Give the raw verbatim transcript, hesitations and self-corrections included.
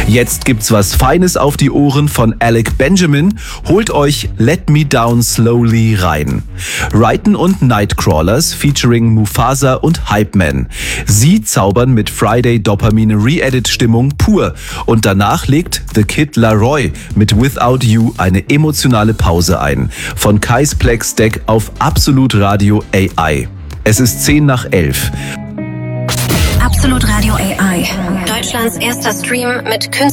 Jetzt gibt's was Feines auf die Ohren von Alec Benjamin. Holt euch Let Me Down Slowly rein. Raiden und Nightcrawlers featuring Mufasa und Hype Man. Sie zaubern mit Friday Dopamine Re-Edit Stimmung pur. Und danach legt The Kid Laroi mit Without You eine emotionale Pause ein. Von Kais Plex Deck auf Absolut Radio A I. Es ist zehn nach elf. Absolut Radio A I. Deutschlands erster Stream mit Künstlern.